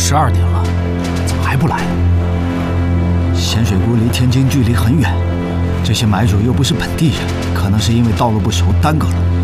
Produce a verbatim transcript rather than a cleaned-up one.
十二点了，怎么还不来？ 咸水沽离天津距离很远，这些买主又不是本地人，可能是因为道路不熟耽搁了。